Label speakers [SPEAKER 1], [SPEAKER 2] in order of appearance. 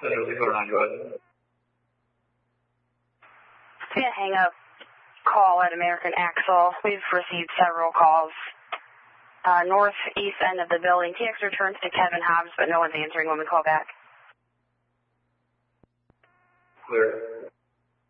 [SPEAKER 1] Hang up call at American Axle. We've received several calls. Northeast end of the building. TX returns to Kevin Hobbs, but no one's answering when we call back.
[SPEAKER 2] Clear.